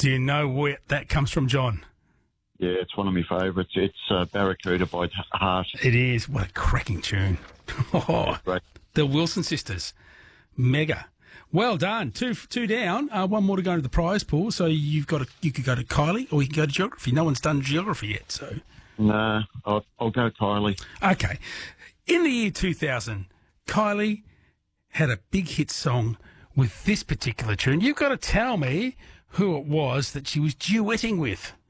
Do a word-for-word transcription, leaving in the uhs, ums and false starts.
Do you know where that comes from, John? Yeah, it's one of my favourites. It's uh, Barracuda by Heart. It is. What a cracking tune. Oh, Yeah, great. the Wilson sisters. Mega. Well done. Two two down. Uh, one more to go into the prize pool. So you've got to, you could go to Kylie or you can go to geography. No one's done geography yet. So Nah, I'll, I'll go Kylie. okay. In the year two thousand, Kylie had a big hit song with this particular tune. You've got to tell me who it was that she was duetting with.